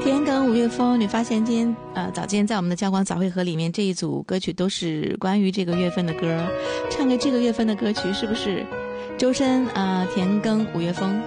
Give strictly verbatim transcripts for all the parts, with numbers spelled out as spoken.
田埂五月风，你发现今天呃早间在我们的交广早会合里面这一组歌曲都是关于这个月份的歌，唱给这个月份的歌曲是不是？周深啊、呃，田埂五月风。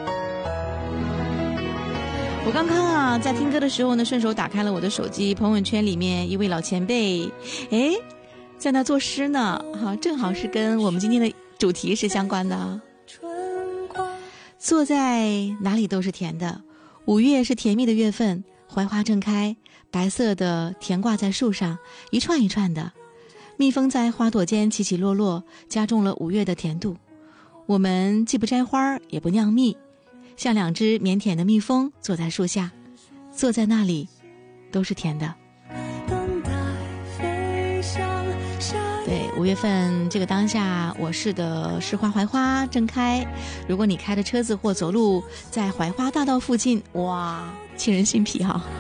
我刚刚啊在听歌的时候呢，顺手打开了我的手机，朋友圈里面一位老前辈，哎，在那作诗呢，哈、啊，正好是跟我们今天的主题是相关的。坐在哪里都是甜的，五月是甜蜜的月份。槐花正开，白色的甜挂在树上，一串一串的，蜜蜂在花朵间起起落落，加重了五月的甜度。我们既不摘花也不酿蜜，像两只腼腆的蜜蜂坐在树下，坐在那里都是甜的。对，五月份这个当下，我市的市花槐花正开。如果你开着车子或走路在槐花大道附近，哇，沁人心脾哈！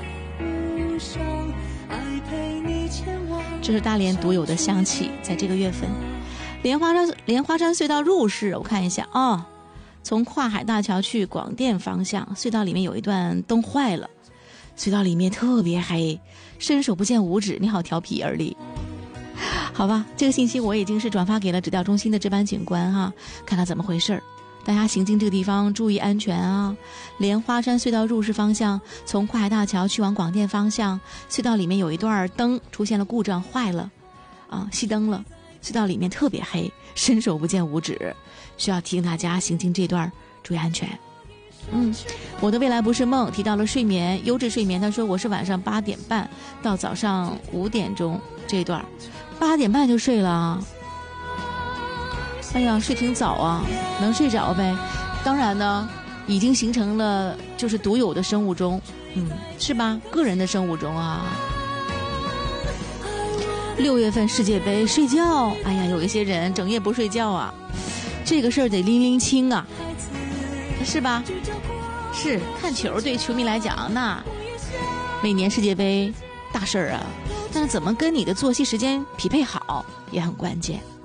这是大连独有的香气，在这个月份。莲花山莲花山隧道入市，我看一下哦，从跨海大桥去广电方向，隧道里面有一段灯坏了，隧道里面特别黑，伸手不见五指，你好调皮而立。好吧，这个信息我已经是转发给了指调中心的值班警官哈，看看怎么回事。大家行经这个地方注意安全啊！莲花山隧道入市方向，从跨海大桥去往广电方向，隧道里面有一段灯出现了故障，坏了啊，熄灯了。隧道里面特别黑，伸手不见五指，需要提醒大家行经这段注意安全。嗯，我的未来不是梦提到了睡眠，优质睡眠。他说我是晚上八点半到早上五点钟这段，八点半就睡了。哎呀，睡挺早啊，能睡着呗。当然呢，已经形成了就是独有的生物钟，嗯，是吧？个人的生物钟啊。六月份世界杯睡觉，哎呀，有一些人整夜不睡觉啊，这个事儿得拎拎清啊，是吧？是看球对球迷来讲，那每年世界杯大事儿啊，但是怎么跟你的作息时间匹配好也很关键。